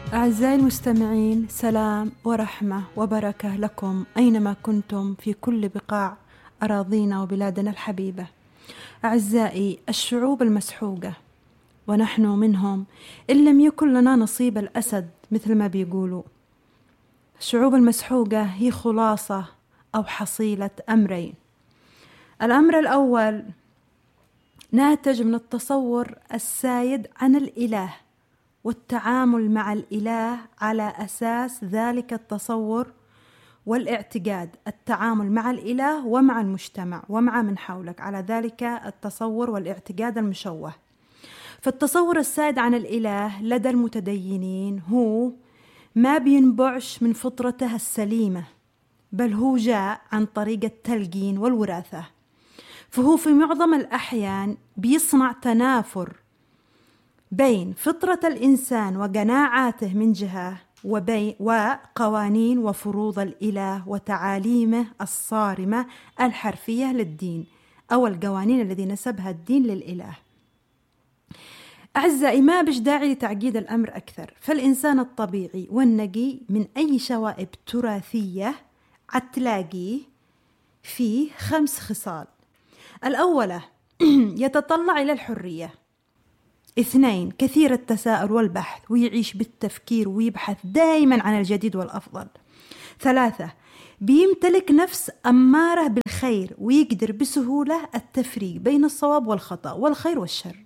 أعزائي المستمعين، سلام ورحمة وبركة لكم أينما كنتم في كل بقاع أراضينا وبلادنا الحبيبة. أعزائي الشعوب المسحوقة، ونحن منهم إن لم يكن لنا نصيب الأسد مثل ما بيقولوا. الشعوب المسحوقة هي خلاصة أو حصيلة أمرين. الأمر الأول ناتج من التصور السائد عن الإله والتعامل مع الإله على أساس ذلك التصور والاعتقاد، التعامل مع الإله ومع المجتمع ومع من حولك على ذلك التصور والاعتقاد المشوه. فالتصور السائد عن الإله لدى المتدينين هو ما بينبعش من فطرته السليمة، بل هو جاء عن طريق التلقين والوراثة. فهو في معظم الأحيان بيصنع تنافر بين فطرة الإنسان وقناعاته من جهة، وقوانين وفروض الإله وتعاليمه الصارمة الحرفية للدين، أو القوانين الذي نسبها الدين للإله. أعزائي، ما بش داعي لتعقيد الأمر أكثر، فالإنسان الطبيعي والنقي من أي شوائب تراثية عتلاقيه فيه 5 خصال. الأولى يتطلع إلى الحرية. 2 كثير التساؤل والبحث، ويعيش بالتفكير ويبحث دائما عن الجديد والأفضل. 3 بيمتلك نفس أمارة بالخير، ويقدر بسهولة التفريق بين الصواب والخطأ والخير والشر.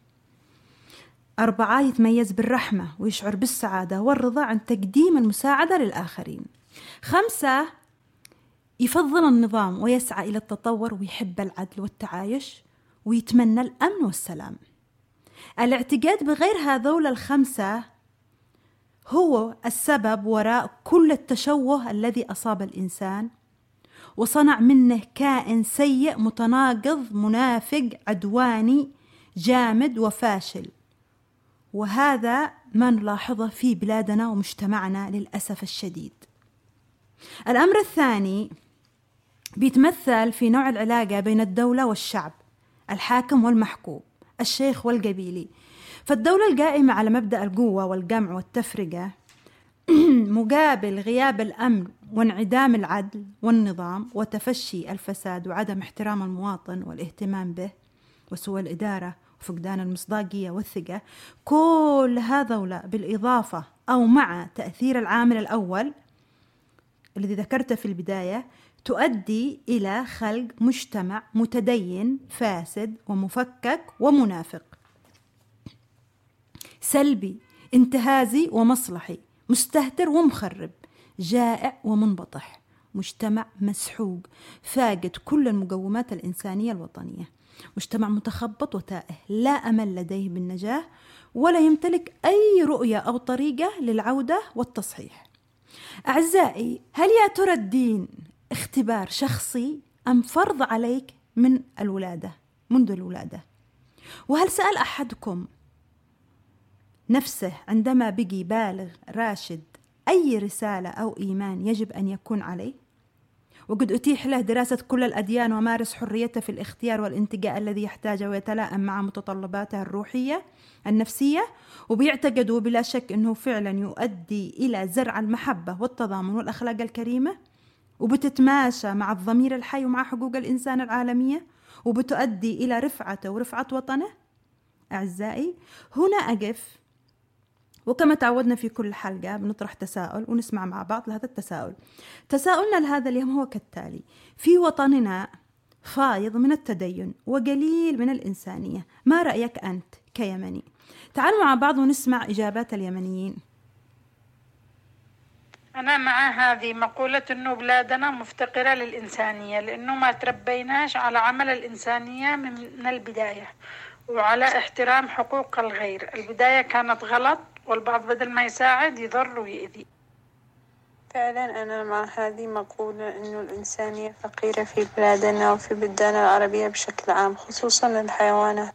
4 يتميز بالرحمة، ويشعر بالسعادة والرضا عن تقديم المساعدة للآخرين. 5 يفضل النظام ويسعى إلى التطور، ويحب العدل والتعايش، ويتمنى الأمن والسلام. الاعتقاد بغير هذول ال5 هو السبب وراء كل التشوه الذي أصاب الإنسان، وصنع منه كائن سيء متناقض منافق عدواني جامد وفاشل. وهذا ما نلاحظه في بلادنا ومجتمعنا للأسف الشديد. الأمر الثاني بيتمثل في نوع العلاقة بين الدولة والشعب، الحاكم والمحكوم، الشيخ والقبيلي. فالدولة القائمة على مبدأ القوة والجمع والتفرقة مقابل غياب الأمن وانعدام العدل والنظام وتفشي الفساد وعدم احترام المواطن والاهتمام به وسوء الإدارة وفقدان المصداقية والثقة. كل هذولا بالإضافة أو مع تأثير العامل الأول الذي ذكرته في البداية تؤدي إلى خلق مجتمع متدين فاسد ومفكك ومنافق، سلبي انتهازي ومصلحي، مستهتر ومخرب، جائع ومنبطح، مجتمع مسحوق فاقد كل المقومات الإنسانية الوطنية، مجتمع متخبط وتائه لا أمل لديه بالنجاة ولا يمتلك أي رؤية أو طريقة للعودة والتصحيح. أعزائي، هل يا ترى الدين اختبار شخصي أم فرض عليك منذ الولادة؟ وهل سأل أحدكم نفسه عندما بقي بالغ راشد أي رسالة أو إيمان يجب أن يكون عليه؟ وقد أتيح له دراسة كل الأديان ومارس حريته في الاختيار والانتقاء الذي يحتاجه ويتلائم مع متطلباته الروحية النفسية، وبيعتقد بلا شك أنه فعلا يؤدي إلى زرع المحبة والتضامن والأخلاق الكريمة، وبتتماشى مع الضمير الحي ومع حقوق الإنسان العالمية، وبتؤدي إلى رفعته ورفعة وطنه. أعزائي، هنا أقف، وكما تعودنا في كل حلقة بنطرح تساؤل ونسمع مع بعض لهذا التساؤل. تساؤلنا لهذا اليوم هو كالتالي: في وطننا فايض من التدين وقليل من الإنسانية، ما رأيك أنت كيمني؟ تعالوا مع بعض ونسمع إجابات اليمنيين. أنا مع هذه مقولة أنه بلادنا مفتقرة للإنسانية، لأنه ما تربيناش على عمل الإنسانية من البداية وعلى احترام حقوق الغير. البداية كانت غلط، والبعض بدل ما يساعد يضر ويؤذي. فعلا أنا مع هذه مقولة أنه الإنسانية فقيرة في بلادنا وفي بلداننا العربية بشكل عام، خصوصا الحيوانات.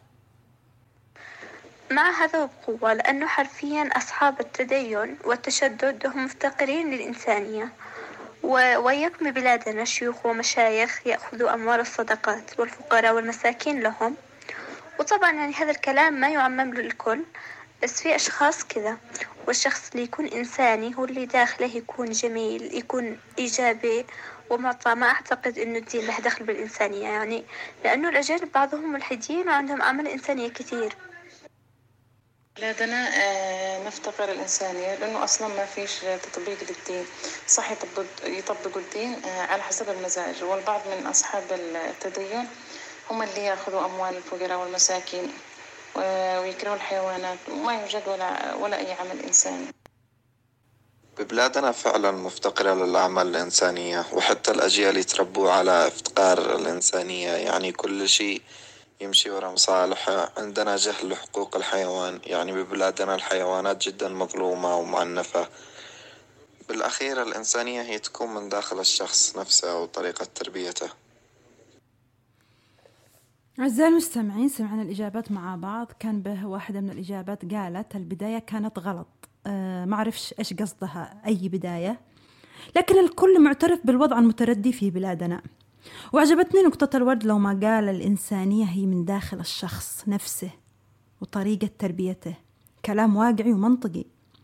مع هذا بقوة، لأنه حرفيا أصحاب التدين والتشدد هم مفتقرين للإنسانية. ويكمن بلادنا شيوخ ومشايخ يأخذوا أموال الصدقات والفقراء والمساكين لهم. وطبعا هذا الكلام ما يعمم للكل، بس في أشخاص كذا. والشخص اللي يكون إنساني هو اللي داخله يكون جميل، يكون إيجابي ومعطى. ما أعتقد إنه الدين له دخل بالإنسانية، يعني لأنه الأجانب بعضهم ملحدين وعندهم أعمال إنسانية كثير. بلادنا نفتقر الإنسانية لأنه أصلا ما فيش تطبيق للدين. صح يطبقوا الدين على حسب المزاج، والبعض من أصحاب التدين هم اللي يأخذوا أموال الفقراء والمساكين ويكرهوا الحيوانات، وما يوجد ولا أي عمل إنساني. ببلادنا فعلا مفتقرة للأعمال الإنسانية، وحتى الأجيال يتربوا على افتقار الإنسانية، يعني كل شيء يمشي وراء مصالحه. عندنا جهل لحقوق الحيوان، يعني ببلادنا الحيوانات جدا مظلومة ومعنفة. بالأخير الإنسانية هي تكون من داخل الشخص نفسه وطريقة تربيته. أعزائي المستمعين، سمعنا الإجابات مع بعض. كان به واحدة من الإجابات قالت البداية كانت غلط. ما أعرفش إيش قصدها أي بداية، لكن الكل معترف بالوضع المتردي في بلادنا. وعجبتني نقطة الورد لو ما قال الإنسانية هي من داخل الشخص نفسه وطريقة تربيته. كلام واقعي ومنطقي.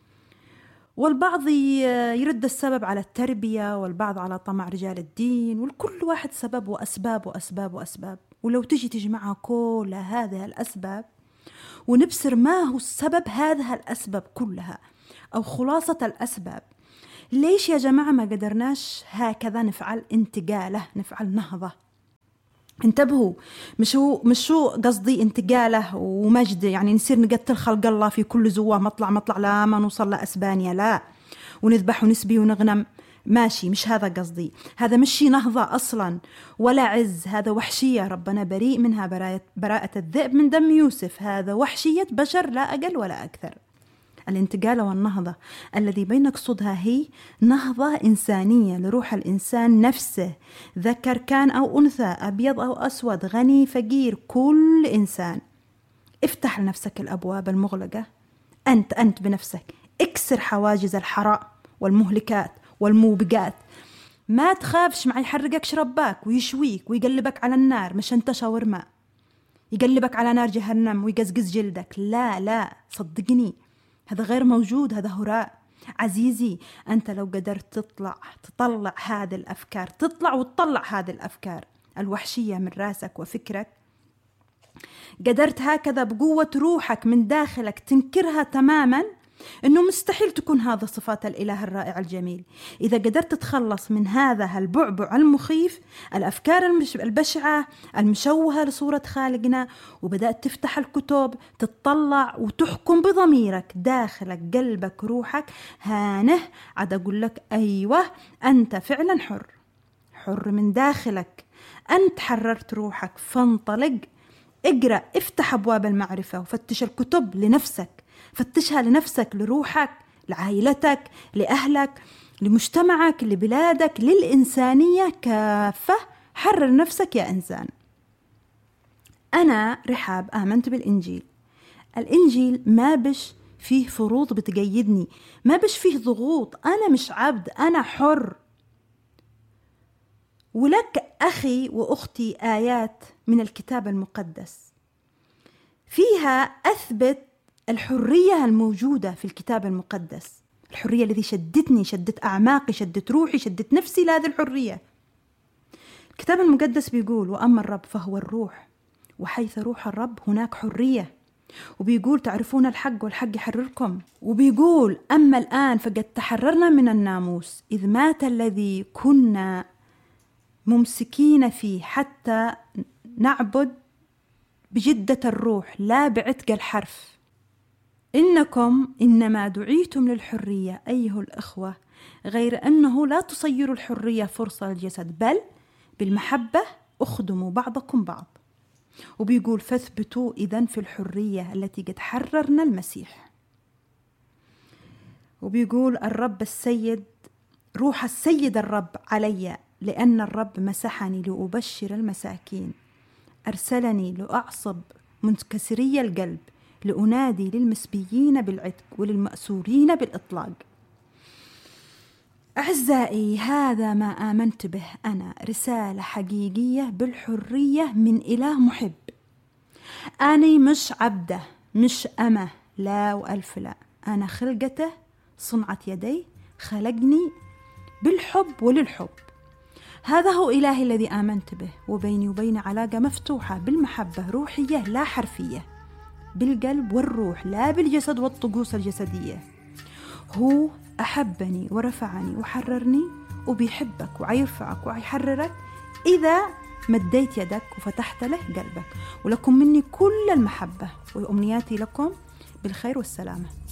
والبعض يرد السبب على التربية، والبعض على طمع رجال الدين، والكل واحد سبب وأسباب وأسباب وأسباب. ولو تجي تجمعها كل هذه الأسباب ونبصر ما هو السبب هذه الأسباب كلها أو خلاصة الأسباب، ليش يا جماعة ما قدرناش هكذا نفعل انتقاله، نفعل نهضة؟ انتبهوا، مش شو قصدي انتقاله ومجد يعني نصير نقتل خلق الله في كل زواه مطلع لا ما نوصل لأسبانيا، لا، ونذبح ونسبي ونغنم، ماشي، مش هذا قصدي. هذا مش نهضة أصلا ولا عز، هذا وحشية ربنا بريء منها براءة الذئب من دم يوسف. هذا وحشية بشر لا أقل ولا أكثر. الانتقال والنهضة الذي بنقصدها هي نهضة إنسانية لروح الإنسان نفسه، ذكر كان أو أنثى، أبيض أو أسود، غني فقير، كل إنسان. افتح لنفسك الأبواب المغلقة، أنت بنفسك، اكسر حواجز الحراء والمهلكات والموبقات. ما تخافش مع يحرقك شرباك ويشويك ويقلبك على النار، مش انت شاورما يقلبك على نار جهنم ويقزقز جلدك. لا صدقني، هذا غير موجود، هذا هراء. عزيزي، أنت لو قدرت تطلع هذه الأفكار، وتطلع هذه الأفكار الوحشية من راسك وفكرك، قدرت هكذا بقوة روحك من داخلك تنكرها تماما، إنه مستحيل تكون هذا صفات الإله الرائع الجميل. إذا قدرت تتخلص من هذا البعبع المخيف، الأفكار البشعة المشوهة لصورة خالقنا، وبدأت تفتح الكتب، تتطلع وتحكم بضميرك داخلك، قلبك، روحك، هانه عاد أقول لك أيوة أنت فعلا حر من داخلك. أنت حررت روحك، فانطلق، اقرأ، افتح أبواب المعرفة وفتش الكتب لنفسك، فتشها لنفسك، لروحك، لعائلتك، لأهلك، لمجتمعك، لبلادك، للإنسانية كافة. حرر نفسك يا إنسان. أنا رحاب آمنت بالإنجيل. الإنجيل ما بش فيه فروض بتقيدني، ما بش فيه ضغوط، أنا مش عبد، أنا حر. ولك أخي وأختي آيات من الكتاب المقدس فيها أثبت الحرية الموجودة في الكتاب المقدس، الحرية التي شدتني، شدت أعماقي، شدت روحي، شدت نفسي لهذه الحرية. الكتاب المقدس بيقول وأما الرب فهو الروح، وحيث روح الرب هناك حرية. وبيقول تعرفون الحق والحق يحرركم. وبيقول أما الآن فقد تحررنا من الناموس، إذ مات الذي كنا ممسكين فيه حتى نعبد بجدة الروح لا بعتق الحرف. إنكم إنما دعيتم للحرية أيها الأخوة، غير أنه لا تصيروا الحرية فرصة للجسد، بل بالمحبة أخدموا بعضكم بعض. وبيقول فاثبتوا إذن في الحرية التي قد حررنا المسيح. وبيقول الرب السيد، روح السيد الرب علي، لأن الرب مسحني لأبشر المساكين، أرسلني لأعصب منكسري القلب، لأنادي للمسبيين بالعتق وللمأسورين بالإطلاق. أعزائي، هذا ما آمنت به أنا، رسالة حقيقية بالحرية من إله محب. أنا مش عبده، مش أمه، لا وألف لا، أنا خلقته صنعة يدي، خلقني بالحب وللحب. هذا هو إلهي الذي آمنت به، وبيني وبين علاقة مفتوحة بالمحبة، روحية لا حرفية، بالقلب والروح لا بالجسد والطقوس الجسدية. هو أحبني ورفعني وحررني، وبيحبك ويرفعك ويحررك إذا مديت يدك وفتحت له قلبك. ولكم مني كل المحبة، وأمنياتي لكم بالخير والسلامة.